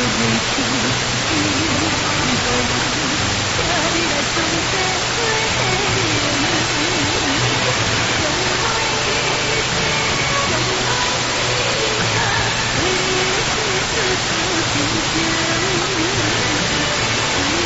一起，一个人，家里来准备。